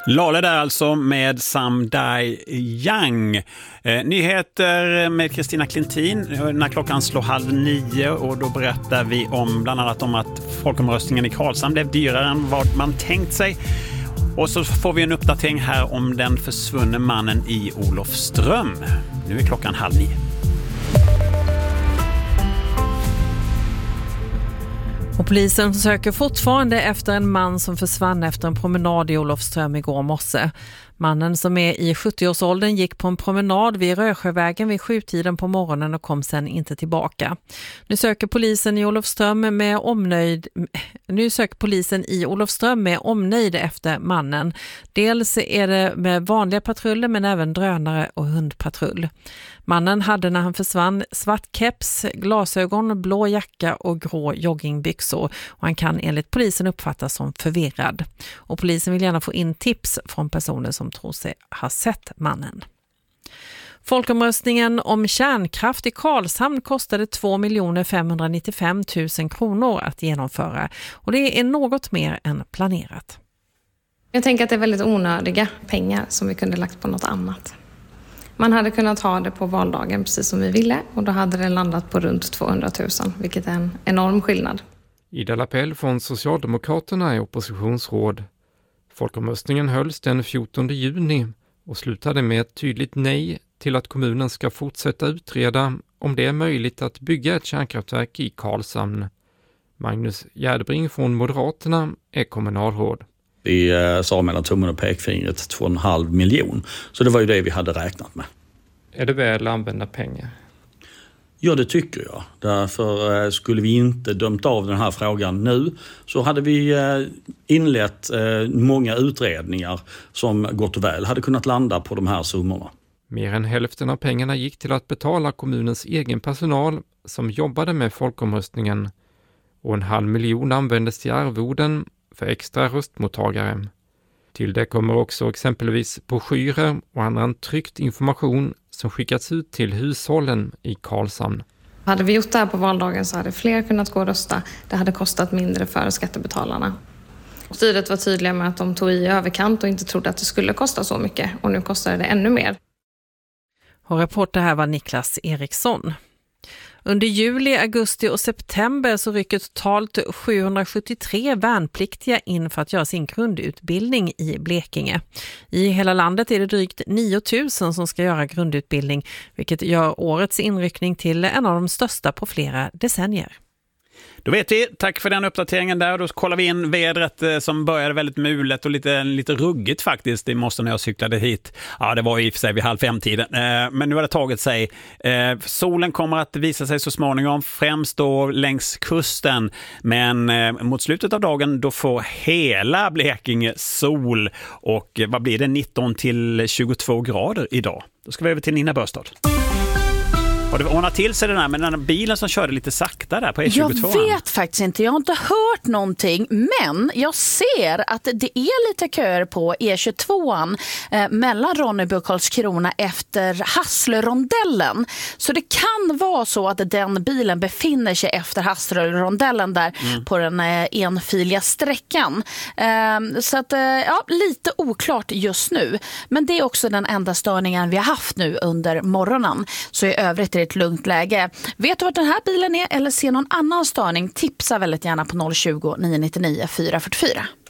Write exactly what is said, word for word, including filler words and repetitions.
Lale där alltså med Sam Dai Yang. Eh, nyheter med Kristina Klintin när klockan slår halv nio, och då berättar vi om bland annat om att folkomröstningen i Karlshamn blev dyrare än vad man tänkt sig. Och så får vi en uppdatering här om den försvunne mannen i Olofström. Nu är klockan halv nio. Och polisen försöker fortfarande efter en man som försvann efter en promenad i Olofström igår morse. Mannen, som är i sjuttio-årsåldern, gick på en promenad vid Rösjövägen vid sjutiden på morgonen och kom sen inte tillbaka. Nu söker polisen i Olofström med omnöjd Nu söker polisen i Olofström med omnöjd efter mannen. Dels är det med vanliga patruller men även drönare och hundpatrull. Mannen hade när han försvann svart keps, glasögon, blå jacka och grå joggingbyxor, och han kan enligt polisen uppfattas som förvirrad. Och polisen vill gärna få in tips från personer som tror sig ha sett mannen. Folkomröstningen om kärnkraft i Karlshamn kostade två miljoner femhundranittiofem tusen kronor att genomföra, och det är något mer än planerat. Jag tänker att det är väldigt onödiga pengar som vi kunde lagt på något annat. Man hade kunnat ha det på valdagen precis som vi ville, och då hade det landat på runt tvåhundratusen, vilket är en enorm skillnad. Ida Lapell från Socialdemokraterna är oppositionsråd. Folkomröstningen hölls den fjortonde juni och slutade med ett tydligt nej till att kommunen ska fortsätta utreda om det är möjligt att bygga ett kärnkraftverk i Karlshamn. Magnus Gärdebring från Moderaterna är kommunalråd. Vi sa mellan tummen och pekfingret två och en halv miljon. Så det var ju det vi hade räknat med. Är det väl använda pengar? Ja, det tycker jag. Därför skulle vi inte dömt av den här frågan nu, så hade vi inlett många utredningar som gott och väl hade kunnat landa på de här summorna. Mer än hälften av pengarna gick till att betala kommunens egen personal som jobbade med folkomröstningen, och en halv miljon användes till arvoden för extra röstmottagare. Till det kommer också exempelvis broschyrer och annan tryckt information som skickats ut till hushållen i Karlshamn. Hade vi gjort det här på valdagen så hade fler kunnat gå och rösta. Det hade kostat mindre för skattebetalarna. Styret var tydliga med att de tog i överkant och inte trodde att det skulle kosta så mycket, och nu kostar det ännu mer. Och reporter här var Niklas Eriksson. Under juli, augusti och september så rycker totalt sjuhundrasjuttiotre värnpliktiga in för att göra sin grundutbildning i Blekinge. I hela landet är det drygt nio tusen som ska göra grundutbildning, vilket gör årets inryckning till en av de största på flera decennier. Då vet vi, tack för den uppdateringen där. Då kollar vi in vädret som började väldigt mulet och lite, lite ruggigt faktiskt. Det måste när jag cyklade hit. Ja, det var i och för sig vid halv fem-tiden. Men nu har det tagit sig. Solen kommer att visa sig så småningom, främst då längs kusten. Men mot slutet av dagen då får hela Blekinge sol. Och vad blir det? nitton till tjugotvå grader idag. Då ska vi över till Nina Börstad. Och det ordnar till sig den här, men den här bilen som körde lite sakta där på E tjugotvå. Jag vet faktiskt inte, jag har inte hört någonting, men jag ser att det är lite köer på E tjugotvå eh, mellan Ronneby och Karlskrona efter Hasslörondellen. Så det kan vara så att den bilen befinner sig efter Hasslörondellen där mm. på den eh, enfiliga sträckan. Eh, så att, eh, ja, lite oklart just nu. Men det är också den enda störningen vi har haft nu under morgonen. Så i övrigt är det ett lugnt läge. Vet du vad den här bilen är eller ser någon annan störning? Tipsa väldigt gärna på noll tjugo, nio nio nio, fyra fyra fyra.